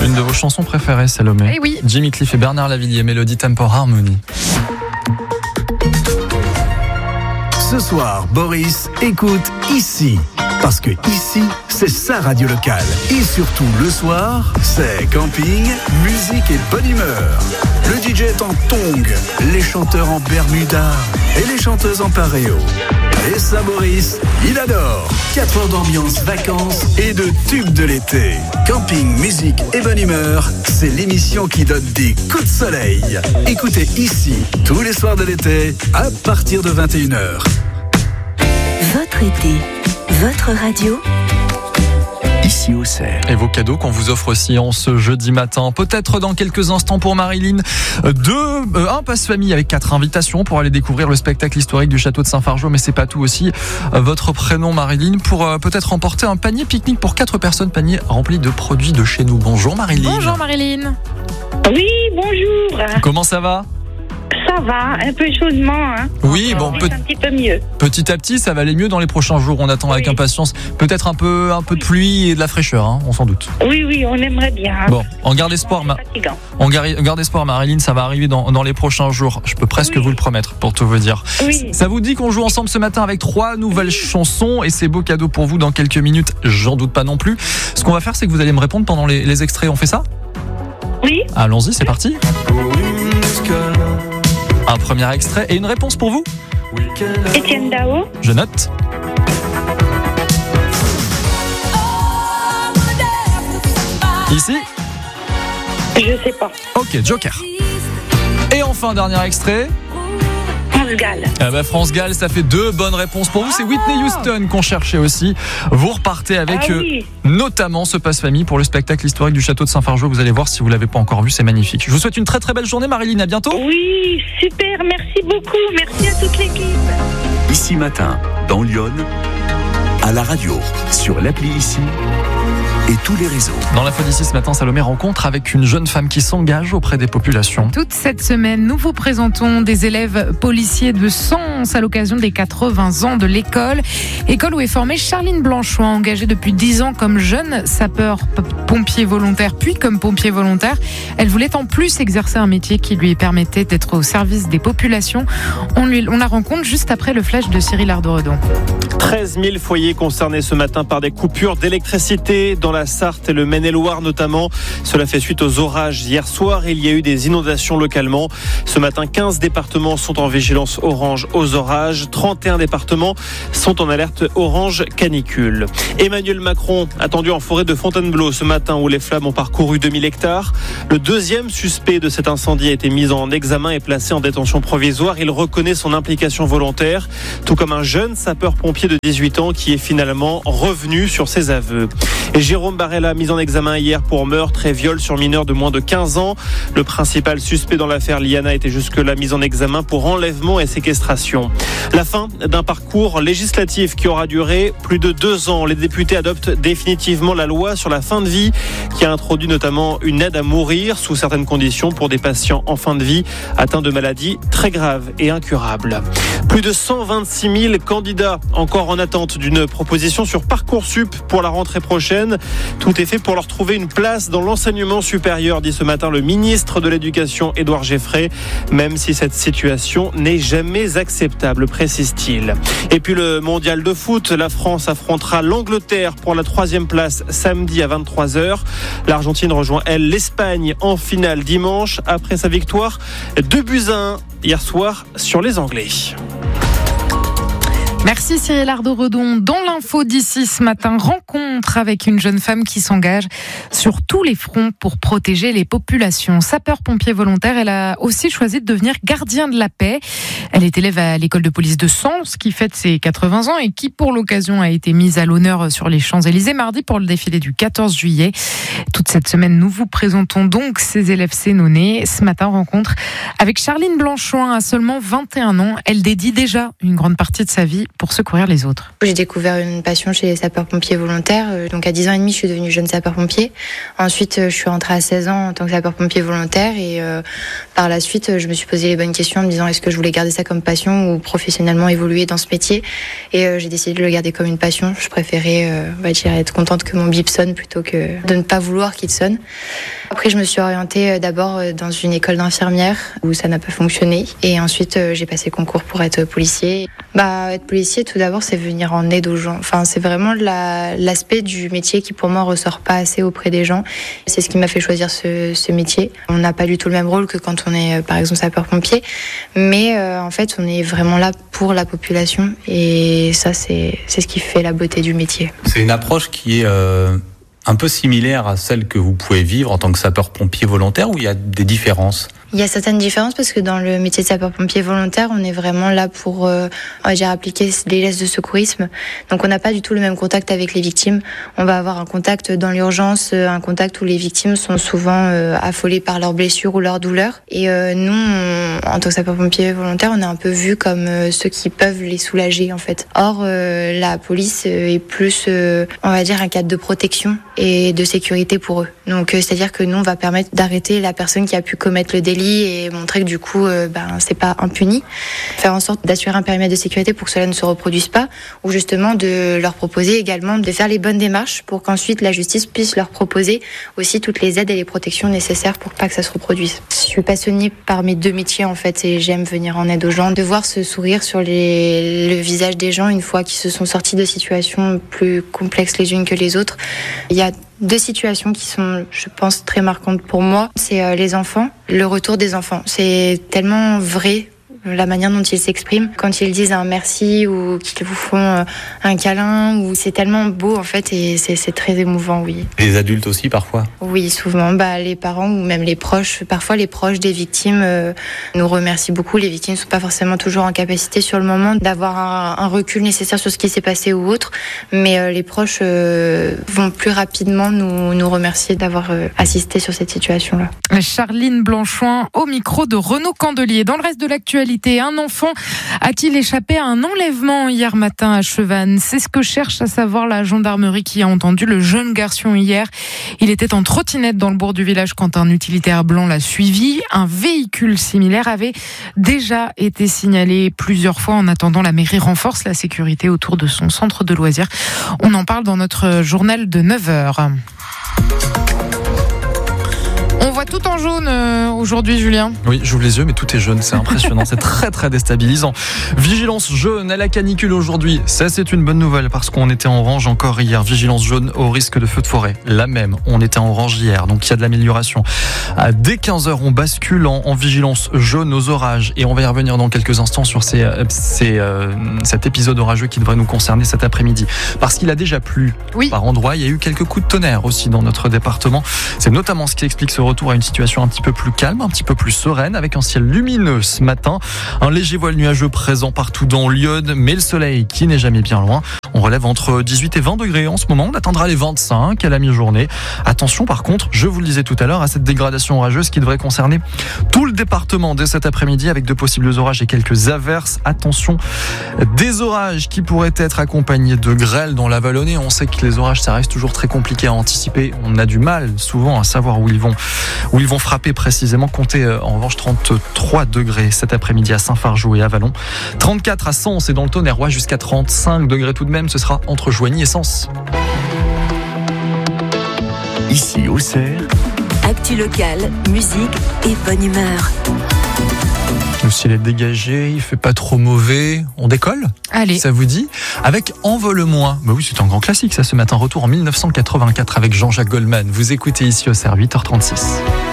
Une de vos chansons préférées, Salomé. Eh oui. Jimmy Cliff et Bernard Lavilliers, Mélodie Tempo Harmony. Ce soir, Boris écoute ici. Parce que ici, c'est sa radio locale. Et surtout, le soir, c'est camping, musique et bonne humeur. Le DJ est en tongs, les chanteurs en bermuda et les chanteuses en paréo. Et ça, Boris, il adore. 4 heures d'ambiance, vacances et de tubes de l'été. Camping, musique et bonne humeur, c'est l'émission qui donne des coups de soleil. Écoutez ici, tous les soirs de l'été, à partir de 21h. Votre été, votre radio, ici au Cerf. Et vos cadeaux qu'on vous offre aussi en ce jeudi matin. Peut-être dans quelques instants pour Marilyn, un passe-famille avec 4 invitations pour aller découvrir le spectacle historique du château de Saint-Fargeau. Mais c'est pas tout aussi. Votre prénom Marilyn pour peut-être emporter un panier pique-nique pour 4 personnes, panier rempli de produits de chez nous. Bonjour Marilyn. Bonjour Marilyn. Oui, bonjour. Comment ça va ? Ça va, un peu chaudement. Hein. Oui, bon, un petit peu mieux. Petit à petit, ça va aller mieux dans les prochains jours. On attend avec impatience. Peut-être un peu de pluie et de la fraîcheur, hein, on s'en doute. Oui, on aimerait bien. Bon, on garde espoir, garde espoir, Marilyn, ça va arriver dans les prochains jours. Je peux presque vous le promettre, pour tout vous dire. Oui. Ça vous dit qu'on joue ensemble ce matin avec 3 nouvelles chansons et c'est beau cadeau pour vous dans quelques minutes. J'en doute pas non plus. Ce qu'on va faire, c'est que vous allez me répondre pendant les extraits. On fait ça ? Oui. Allons-y, c'est parti. Un premier extrait et une réponse pour vous ? Étienne Dao. Je note. Ici ? Je sais pas. Ok, Joker. Et enfin, dernier extrait. France Gall. France Gall, ça fait 2 bonnes réponses pour vous. C'est Whitney Houston qu'on cherchait aussi. Vous repartez avec notamment ce passe-famille pour le spectacle historique du château de Saint-Fargeau. Vous allez voir, si vous ne l'avez pas encore vu, c'est magnifique. Je vous souhaite une très très belle journée, Marilyn. À bientôt. Oui, super. Merci beaucoup. Merci à toute l'équipe. Ici matin, dans Lyon, à la radio, sur l'appli ici et tous les réseaux. Dans l'info d'ici ce matin, Salomé rencontre avec une jeune femme qui s'engage auprès des populations. Toute cette semaine, nous vous présentons des élèves policiers de Sens à l'occasion des 80 ans de l'école. École où est formée Charline Blanchon, engagée depuis 10 ans comme jeune sapeur-pompier volontaire, puis comme pompier volontaire. Elle voulait en plus exercer un métier qui lui permettait d'être au service des populations. On la rencontre juste après le flash de Cyril Ardo-Redon. 13 000 foyers concernés ce matin par des coupures d'électricité dans la Sarthe et le Maine-et-Loire notamment. Cela fait suite aux orages hier soir. Il y a eu des inondations localement. Ce matin, 15 départements sont en vigilance orange aux orages. 31 départements sont en alerte orange canicule. Emmanuel Macron attendu en forêt de Fontainebleau ce matin où les flammes ont parcouru 2000 hectares. Le deuxième suspect de cet incendie a été mis en examen et placé en détention provisoire. Il reconnaît son implication volontaire, tout comme un jeune sapeur-pompier de 18 ans qui est finalement revenu sur ses aveux. Et Jérôme Barella, mis en examen hier pour meurtre et viol sur mineur de moins de 15 ans. Le principal suspect dans l'affaire Liana était jusque-là mis en examen pour enlèvement et séquestration. La fin d'un parcours législatif qui aura duré plus de 2 ans. Les députés adoptent définitivement la loi sur la fin de vie qui a introduit notamment une aide à mourir sous certaines conditions pour des patients en fin de vie atteints de maladies très graves et incurables. Plus de 126 000 candidats encore en attente d'une proposition sur Parcoursup pour la rentrée prochaine. Tout est fait pour leur trouver une place dans l'enseignement supérieur, dit ce matin le ministre de l'Éducation, Édouard Geffray, même si cette situation n'est jamais acceptable, précise-t-il. Et puis le mondial de foot, la France affrontera l'Angleterre pour la 3e place samedi à 23h. L'Argentine rejoint, elle, l'Espagne en finale dimanche après sa victoire 2-1 hier soir sur les Anglais. Merci Cyril Ardo-Redon. Dans l'info d'ici ce matin, rencontre avec une jeune femme qui s'engage sur tous les fronts pour protéger les populations. Sapeur-pompier volontaire, elle a aussi choisi de devenir gardien de la paix. Elle est élève à l'école de police de Sens qui fête ses 80 ans et qui pour l'occasion a été mise à l'honneur sur les Champs-Élysées mardi pour le défilé du 14 juillet. Toute cette semaine, nous vous présentons donc ces élèves sénonais. Ce matin, rencontre avec Charline Blanchon à seulement 21 ans. Elle dédie déjà une grande partie de sa vie pour secourir les autres. J'ai découvert une passion chez les sapeurs-pompiers volontaires. Donc à 10 ans et demi, je suis devenue jeune sapeur-pompier. Ensuite, je suis rentrée à 16 ans en tant que sapeur-pompier volontaire et par la suite, je me suis posé les bonnes questions en me disant est-ce que je voulais garder ça comme passion ou professionnellement évoluer dans ce métier. Et j'ai décidé de le garder comme une passion. Je préférais être contente que mon bip sonne plutôt que de ne pas vouloir qu'il sonne. Après, je me suis orientée d'abord dans une école d'infirmière où ça n'a pas fonctionné. Et ensuite, j'ai passé concours pour être policier. Être policier, tout d'abord, c'est venir en aide aux gens. Enfin, c'est vraiment l'aspect du métier qui, pour moi, ressort pas assez auprès des gens. C'est ce qui m'a fait choisir ce métier. On n'a pas du tout le même rôle que quand on est, par exemple, sapeur-pompier. Mais en fait, on est vraiment là pour la population. Et ça, c'est ce qui fait la beauté du métier. C'est une approche qui est un peu similaire à celle que vous pouvez vivre en tant que sapeur-pompier volontaire, ou il y a des différences ? Il y a certaines différences parce que dans le métier de sapeur-pompier volontaire, on est vraiment là pour appliquer les gestes de secourisme. Donc on n'a pas du tout le même contact avec les victimes. On va avoir un contact dans l'urgence, un contact où les victimes sont souvent affolées par leurs blessures ou leurs douleurs. Et nous, en tant que sapeur-pompier volontaire, on est un peu vus comme ceux qui peuvent les soulager en fait. Or, la police est plus, on va dire, un cadre de protection et de sécurité pour eux. Donc c'est-à-dire que nous, on va permettre d'arrêter la personne qui a pu commettre le délit et montrer que du coup c'est pas impuni, faire en sorte d'assurer un périmètre de sécurité pour que cela ne se reproduise pas, ou justement de leur proposer également de faire les bonnes démarches pour qu'ensuite la justice puisse leur proposer aussi toutes les aides et les protections nécessaires pour pas que ça se reproduise. Je suis passionnée par mes deux métiers en fait et j'aime venir en aide aux gens, de voir ce sourire sur le visage des gens une fois qu'ils se sont sortis de situations plus complexes les unes que les autres. Il y a deux situations qui sont, je pense, très marquantes pour moi. C'est les enfants, le retour des enfants. C'est tellement vrai, la manière dont ils s'expriment. Quand ils disent un merci ou qu'ils vous font un câlin, ou c'est tellement beau en fait et c'est très émouvant, oui. Les adultes aussi parfois ? Oui, souvent. Les parents ou même les proches, parfois les proches des victimes nous remercient beaucoup. Les victimes ne sont pas forcément toujours en capacité sur le moment d'avoir un recul nécessaire sur ce qui s'est passé ou autre, mais les proches vont plus rapidement nous remercier d'avoir assisté sur cette situation-là. Charline Blanchoin au micro de Renaud Candelier. Dans le reste de l'actualité, un enfant a-t-il échappé à un enlèvement hier matin à Chevannes ? C'est ce que cherche à savoir la gendarmerie qui a entendu le jeune garçon hier. Il était en trottinette dans le bourg du village quand un utilitaire blanc l'a suivi. Un véhicule similaire avait déjà été signalé plusieurs fois. En attendant, la mairie renforce la sécurité autour de son centre de loisirs. On en parle dans notre journal de 9h. On voit tout en jaune aujourd'hui, Julien. Oui, j'ouvre les yeux, mais tout est jaune, c'est impressionnant, c'est très très déstabilisant. Vigilance jaune à la canicule aujourd'hui, ça c'est une bonne nouvelle parce qu'on était en orange encore hier. Vigilance jaune au risque de feu de forêt, la même, on était en orange hier, donc il y a de l'amélioration. Dès 15h, on bascule en vigilance jaune aux orages et on va y revenir dans quelques instants sur cet épisode orageux qui devrait nous concerner cet après-midi. Parce qu'il a déjà plu par endroits, il y a eu quelques coups de tonnerre aussi dans notre département. C'est notamment ce qui explique ce retour à une situation un petit peu plus calme, un petit peu plus sereine, avec un ciel lumineux ce matin, un léger voile nuageux présent partout dans Lyon, mais le soleil qui n'est jamais bien loin. On relève entre 18 et 20 degrés en ce moment, on atteindra les 25 à la mi-journée. Attention par contre, je vous le disais tout à l'heure, à cette dégradation orageuse qui devrait concerner tout le département dès cet après-midi, avec de possibles orages et quelques averses. Attention, des orages qui pourraient être accompagnés de grêle dans la vallonnée. On sait que les orages, ça reste toujours très compliqué à anticiper. On a du mal souvent à savoir où ils vont frapper précisément. Comptez en revanche 33 degrés cet après-midi à Saint-Fargeau et à Vallon. 34 à Sens et dans le Tonnerrois, jusqu'à 35 degrés tout de même. Ce sera entre Joigny et Sens. Ici, Auxerre. Actu locale, musique et bonne humeur. Le ciel est dégagé, il fait pas trop mauvais. On décolle ? Allez. Ça vous dit ? Avec Envole-moi. Bah oui, c'est un grand classique ça ce matin. Retour en 1984 avec Jean-Jacques Goldman. Vous écoutez ici Auxerre, 8h36.